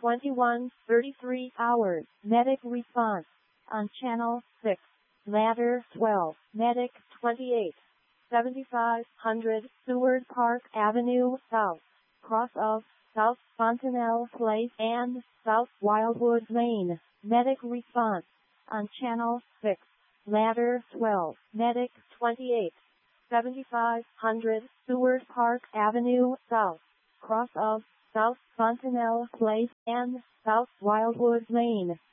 21:33 hours. Medic response on channel 6. Ladder 12. Medic 28. 7500 Seward Park Avenue South. Cross of South Fontanelle Place and South Wildwood Lane. Medic response on channel 6. Ladder 12. Medic 28. 7500 Seward Park Avenue South. Cross of South Fontanelle Place and South Wildwood Lane.